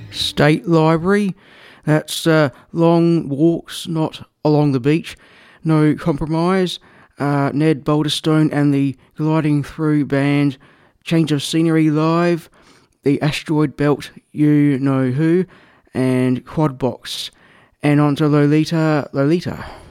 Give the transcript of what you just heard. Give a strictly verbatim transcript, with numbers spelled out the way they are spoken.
State Library. That's uh, Long Walks Not Along the Beach, No Compromise, uh, Ned Boulderstone and the Gliding Through Band, Change of Scenery Live, The Asteroid Belt, You Know Who, and Quad Box. And on to Lolita, Lolita.